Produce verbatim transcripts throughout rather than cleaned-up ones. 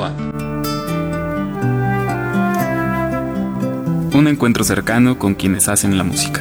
Nova. Un encuentro cercano con quienes hacen la música.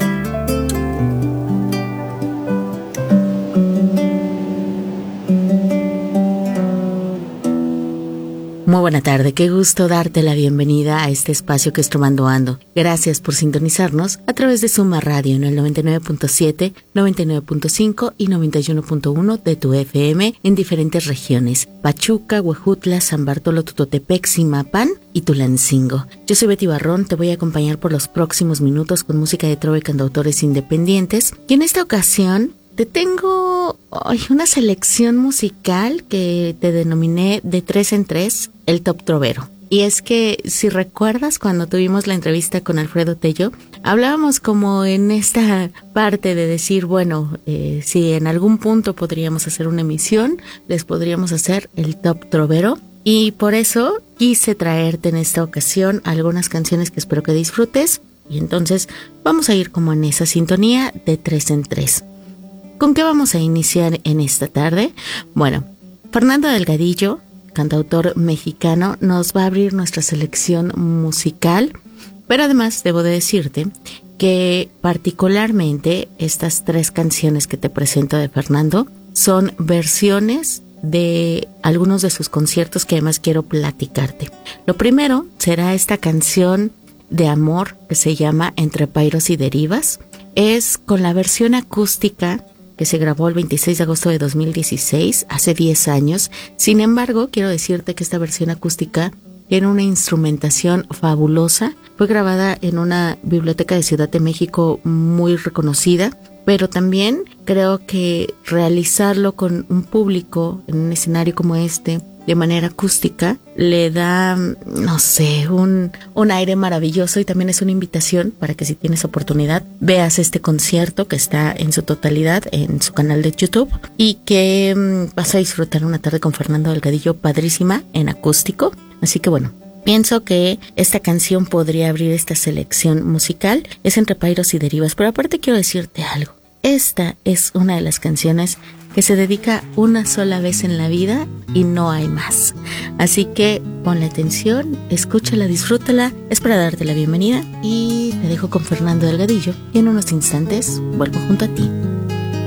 Muy buena tarde, qué gusto darte la bienvenida a este espacio que es Tomando Ando. Gracias por sintonizarnos a través de Suma Radio en el noventa y nueve punto siete, noventa y nueve punto cinco y noventa y uno punto uno de tu F M en diferentes regiones: Pachuca, Huejutla, San Bartolo, Tutotepec, Zimapán y Tulancingo. Yo soy Betty Barrón, te voy a acompañar por los próximos minutos con música de trova y cantautores independientes, y en esta ocasión te tengo ay, una selección musical que te denominé de tres en tres, el Top Trovero. Y es que, si recuerdas, cuando tuvimos la entrevista con Alfredo Tello, hablábamos como en esta parte de decir, bueno, eh, si en algún punto podríamos hacer una emisión, les podríamos hacer el Top Trovero. Y por eso quise traerte en esta ocasión algunas canciones que espero que disfrutes. Y entonces vamos a ir como en esa sintonía de tres en tres. ¿Con qué vamos a iniciar en esta tarde? Bueno, Fernando Delgadillo, cantautor mexicano, nos va a abrir nuestra selección musical, pero además debo de decirte que particularmente estas tres canciones que te presento de Fernando son versiones de algunos de sus conciertos que además quiero platicarte. Lo primero será esta canción de amor que se llama Entre Pairos y Derivas. Es con la versión acústica que se grabó el veintiséis de agosto de dos mil dieciséis, hace diez años. Sin embargo, quiero decirte que esta versión acústica tiene una instrumentación fabulosa. Fue grabada en una biblioteca de Ciudad de México muy reconocida, pero también creo que realizarlo con un público en un escenario como este, de manera acústica, le da, no sé, un, un aire maravilloso, y también es una invitación para que, si tienes oportunidad, veas este concierto que está en su totalidad en su canal de YouTube, y que mmm, vas a disfrutar una tarde con Fernando Delgadillo padrísima en acústico. Así que bueno, pienso que esta canción podría abrir esta selección musical. Es Entre Pairos y Derivas, pero aparte quiero decirte algo. Esta es una de las canciones que se dedica una sola vez en la vida y no hay más. Así que ponle atención, escúchala, disfrútala. Es para darte la bienvenida y te dejo con Fernando Delgadillo, y en unos instantes vuelvo junto a ti.